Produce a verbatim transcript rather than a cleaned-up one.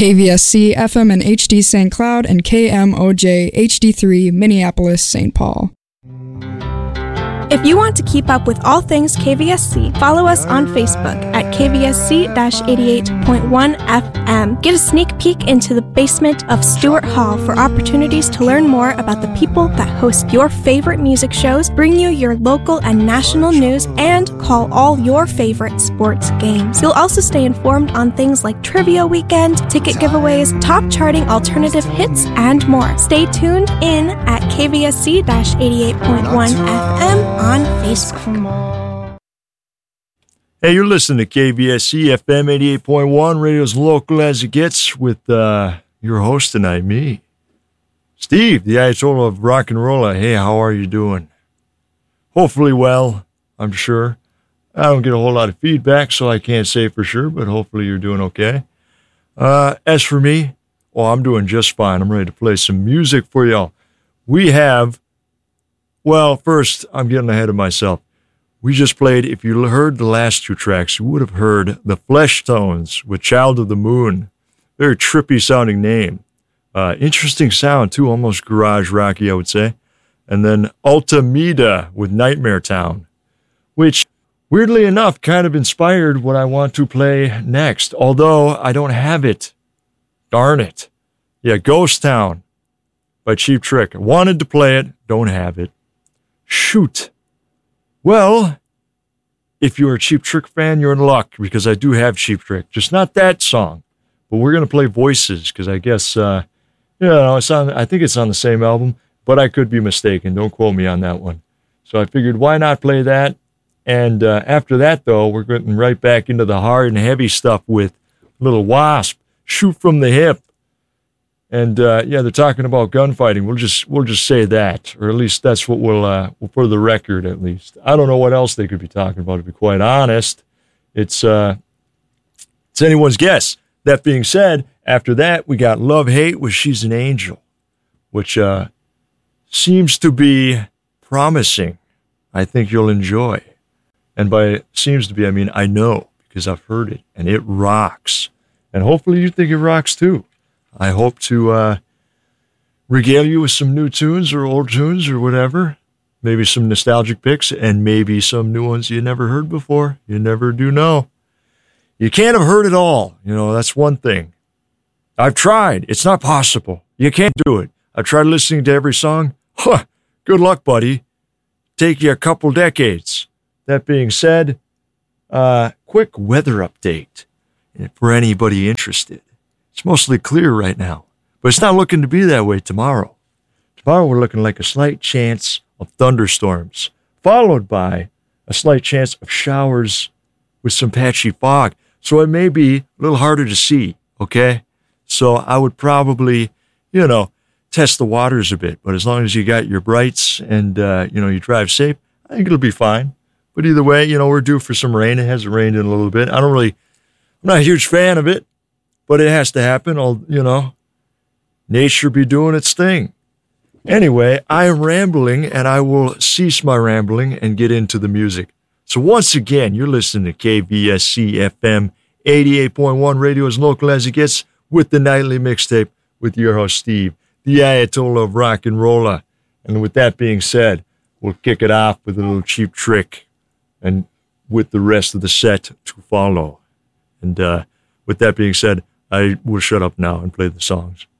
K V S C F M and H D Saint Cloud and K M O J H D three Minneapolis Saint Paul. If you want to keep up with all things K V S C, follow us on Facebook at K V S C eighty-eight point one F M. Get a sneak peek into the basement of Stewart Hall for opportunities to learn more about the people that host your favorite music shows, bring you your local and national news, and call all your favorite sports games. You'll also stay informed on things like Trivia Weekend, ticket giveaways, top charting alternative hits, and more. Stay tuned in at K V S C eighty-eight point one F M on Facebook. Hey, you're listening to K V S C F M eighty-eight point one, radio's local as it gets, with uh, your host tonight, me, Steve, the Ayatollah of rock and roll. Hey, how are you doing? Hopefully well, I'm sure. I don't get a whole lot of feedback, so I can't say for sure, but hopefully you're doing okay. Uh, as for me, well, I'm doing just fine. I'm ready to play some music for y'all. We have, well, first, I'm getting ahead of myself. We just played, if you heard the last two tracks, you would have heard the Fleshtones with Child of the Moon. Very trippy sounding name. Uh, interesting sound, too, almost garage rocky, I would say. And then Altameda with Nightmare Town, which, weirdly enough, kind of inspired what I want to play next, although I don't have it. Darn it. Yeah, Ghost Town by Cheap Trick. I wanted to play it, don't have it. Shoot. Well, if you're a Cheap Trick fan, you're in luck, because I do have Cheap Trick. Just not that song. But we're going to play Voices, because I guess, uh, you know, it's on, I think it's on the same album, but I could be mistaken. Don't quote me on that one. So I figured, why not play that? And uh, after that, though, we're getting right back into the hard and heavy stuff with Little Wasp, Shoot from the Hip. And uh, yeah, they're talking about gunfighting. We'll just we'll just say that, or at least that's what we'll uh, for the record. At least I don't know what else they could be talking about. To be quite honest, it's uh, it's anyone's guess. That being said, after that we got Love Hate with She's an Angel, which uh, seems to be promising. I think you'll enjoy, and by seems to be I mean I know, because I've heard it and it rocks, and hopefully you think it rocks too. I hope to uh, regale you with some new tunes or old tunes or whatever. Maybe some nostalgic picks and maybe some new ones you never heard before. You never do know. You can't have heard it all. You know, that's one thing. I've tried. It's not possible. You can't do it. I've tried listening to every song. Huh, good luck, buddy. Take you a couple decades. That being said, uh, quick weather update for anybody interested. It's mostly clear right now, but it's not looking to be that way tomorrow. Tomorrow we're looking like a slight chance of thunderstorms, followed by a slight chance of showers with some patchy fog. So it may be a little harder to see, okay? So I would probably, you know, test the waters a bit, but as long as you got your brights and, uh, you know, you drive safe, I think it'll be fine. But either way, you know, we're due for some rain. It hasn't rained in a little bit. I don't really, I'm not a huge fan of it. But it has to happen, I'll, you know, nature be doing its thing. Anyway, I am rambling, and I will cease my rambling and get into the music. So once again, you're listening to K V S C F M eighty-eight point one, radio as local as it gets, with the nightly mixtape with your host, Steve, the Ayatollah of rock and roller. And with that being said, we'll kick it off with a little Cheap Trick, and with the rest of the set to follow. And uh, with that being said, I will shut up now and play the songs.